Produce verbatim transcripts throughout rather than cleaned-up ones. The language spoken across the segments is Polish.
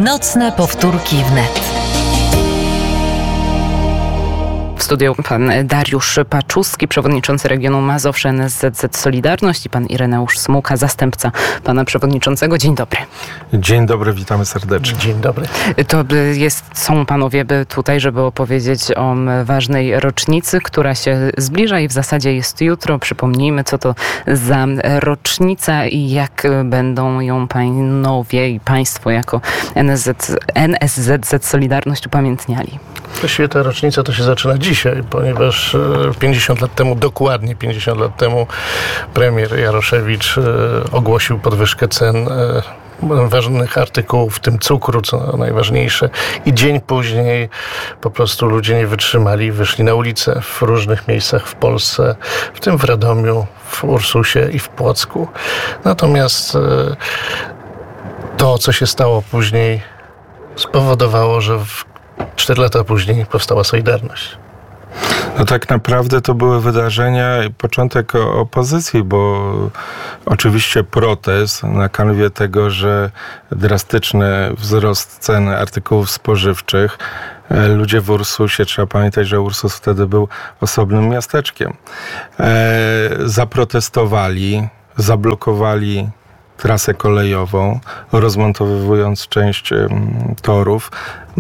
Nocne powtórki wnet. W studiu pan Dariusz Paczuski, przewodniczący regionu Mazowsze N S Z Z Solidarność, i pan Ireneusz Smułka, zastępca pana przewodniczącego. Dzień dobry. Dzień dobry, witamy serdecznie. Dzień dobry. To jest, są panowie tutaj, żeby opowiedzieć o ważnej rocznicy, która się zbliża i w zasadzie jest jutro. Przypomnijmy, co to za rocznica i jak będą ją panowie i państwo jako N S Z, N S Z Z Solidarność upamiętniali. Właściwie ta rocznica to się zaczyna dzisiaj, ponieważ pięćdziesiąt lat temu, dokładnie pięćdziesiąt lat temu, premier Jaroszewicz ogłosił podwyżkę cen ważnych artykułów, w tym cukru, co najważniejsze. I dzień później po prostu ludzie nie wytrzymali, wyszli na ulicę w różnych miejscach w Polsce, w tym w Radomiu, w Ursusie i w Płocku. Natomiast to, co się stało później, spowodowało, że w Cztery lata później powstała Solidarność. No tak naprawdę to były wydarzenia, początek opozycji, bo oczywiście protest na kanwie tego, że drastyczny wzrost cen artykułów spożywczych. Ludzie w Ursusie, trzeba pamiętać, że Ursus wtedy był osobnym miasteczkiem, zaprotestowali, zablokowali trasę kolejową, rozmontowując część torów.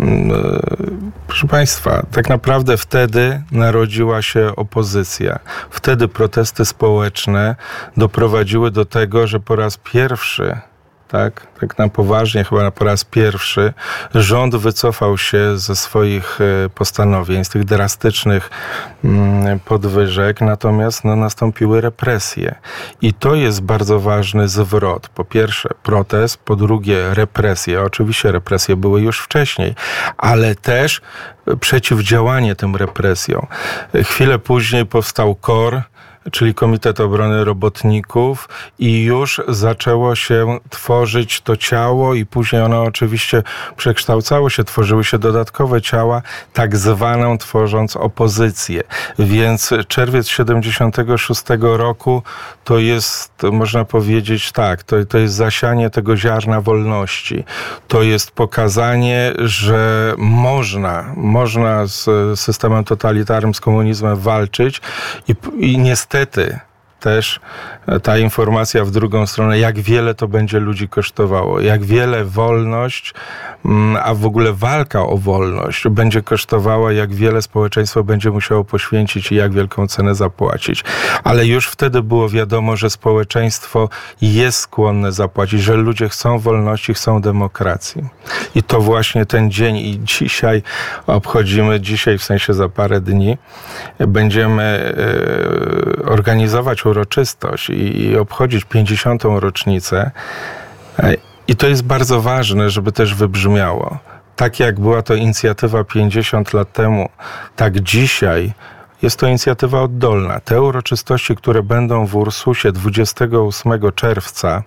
Proszę Państwa, tak naprawdę wtedy narodziła się opozycja. Wtedy protesty społeczne doprowadziły do tego, że po raz pierwszy, tak, tak na poważnie, chyba po raz pierwszy, rząd wycofał się ze swoich postanowień, z tych drastycznych podwyżek, natomiast no, nastąpiły represje. I to jest bardzo ważny zwrot. Po pierwsze protest, po drugie represje. Oczywiście represje były już wcześniej, ale też przeciwdziałanie tym represjom. Chwilę później powstał K O R, czyli Komitet Obrony Robotników, i już zaczęło się tworzyć to ciało i później ono oczywiście przekształcało się, tworzyły się dodatkowe ciała, tak zwaną tworząc opozycję. Więc czerwiec siedemdziesiątego szóstego roku to jest, można powiedzieć tak, to, to jest zasianie tego ziarna wolności. To jest pokazanie, że można, można z systemem totalitarnym, z komunizmem walczyć i, i niestety Niestety też ta informacja w drugą stronę, jak wiele to będzie ludzi kosztowało, jak wiele wolność, a w ogóle walka o wolność będzie kosztowała, jak wiele społeczeństwo będzie musiało poświęcić i jak wielką cenę zapłacić. Ale już wtedy było wiadomo, że społeczeństwo jest skłonne zapłacić, że ludzie chcą wolności, chcą demokracji. I to właśnie ten dzień i dzisiaj obchodzimy, dzisiaj w sensie za parę dni, będziemy organizować uroczystość i obchodzić pięćdziesiątą rocznicę. I to jest bardzo ważne, żeby też wybrzmiało. Tak jak była to inicjatywa pięćdziesiąt lat temu, tak dzisiaj jest to inicjatywa oddolna. Te uroczystości, które będą w Ursusie dwudziestego ósmego czerwca,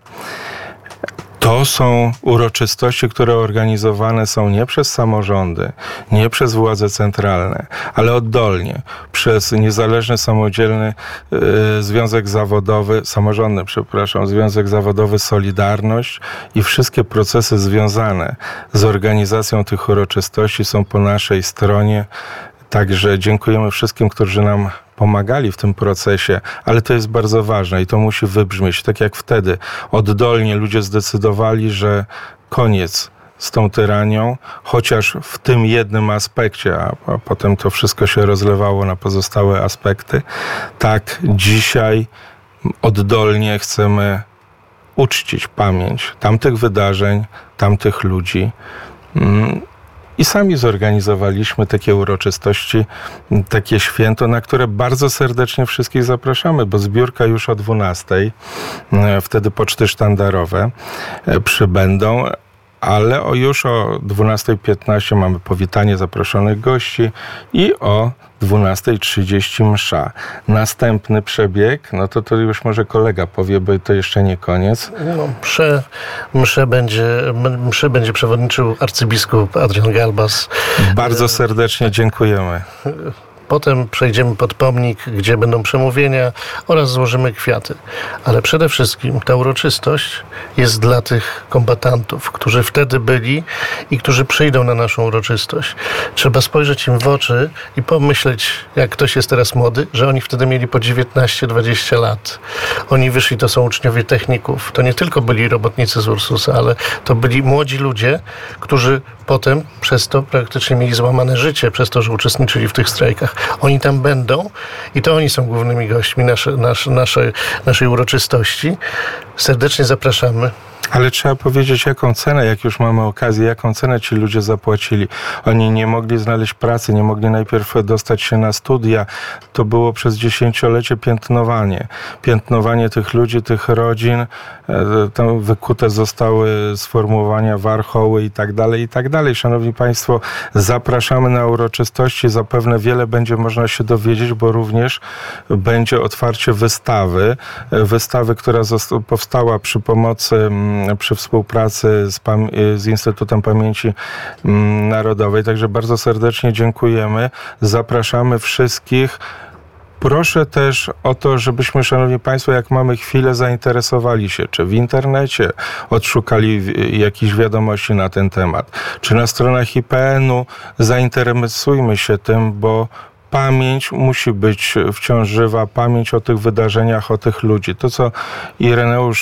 to są uroczystości, które organizowane są nie przez samorządy, nie przez władze centralne, ale oddolnie, przez niezależny, samodzielny yy, Związek Zawodowy, samorządny, przepraszam, Związek Zawodowy Solidarność, i wszystkie procesy związane z organizacją tych uroczystości są po naszej stronie. Także dziękujemy wszystkim, którzy nam pomagali w tym procesie, ale to jest bardzo ważne i to musi wybrzmieć. Tak jak wtedy oddolnie ludzie zdecydowali, że koniec z tą tyranią, chociaż w tym jednym aspekcie, a, a potem to wszystko się rozlewało na pozostałe aspekty. Tak dzisiaj oddolnie chcemy uczcić pamięć tamtych wydarzeń, tamtych ludzi. I sami zorganizowaliśmy takie uroczystości, takie święto, na które bardzo serdecznie wszystkich zapraszamy, bo zbiórka już o dwunastej, wtedy poczty sztandarowe przybędą, ale o już o dwunasta piętnaście mamy powitanie zaproszonych gości i o dwunasta trzydzieści msza. Następny przebieg, no to to już może kolega powie, bo to jeszcze nie koniec. No, mszę, mszę, będzie, mszę będzie przewodniczył arcybiskup Adrian Galbas. Bardzo serdecznie dziękujemy. Potem przejdziemy pod pomnik, gdzie będą przemówienia oraz złożymy kwiaty. Ale przede wszystkim ta uroczystość jest dla tych kombatantów, którzy wtedy byli i którzy przyjdą na naszą uroczystość. Trzeba spojrzeć im w oczy i pomyśleć, jak ktoś jest teraz młody, że oni wtedy mieli po dziewiętnaście dwadzieścia lat. Oni wyszli, to są uczniowie techników. To nie tylko byli robotnicy z Ursusa, ale to byli młodzi ludzie, którzy potem przez to praktycznie mieli złamane życie, przez to, że uczestniczyli w tych strajkach. Oni tam będą i to oni są głównymi gośćmi nasze, nasze, naszej, naszej uroczystości. Serdecznie zapraszamy. Ale trzeba powiedzieć, jaką cenę, jak już mamy okazję, jaką cenę ci ludzie zapłacili. Oni nie mogli znaleźć pracy, nie mogli najpierw dostać się na studia. To było przez dziesięciolecie piętnowanie. Piętnowanie tych ludzi, tych rodzin. Tam wykute zostały sformułowania, warchoły i tak dalej, i tak dalej. Szanowni Państwo, zapraszamy na uroczystości. Zapewne wiele będzie można się dowiedzieć, bo również będzie otwarcie wystawy. Wystawy, która powstała przy pomocy przy współpracy z, z Instytutem Pamięci Narodowej. Także bardzo serdecznie dziękujemy. Zapraszamy wszystkich. Proszę też o to, żebyśmy, szanowni Państwo, jak mamy chwilę, zainteresowali się, czy w internecie odszukali jakieś wiadomości na ten temat, czy na stronach I P N-u. Zainteresujmy się tym, bo pamięć musi być wciąż żywa, pamięć o tych wydarzeniach, o tych ludzi. To, co Ireneusz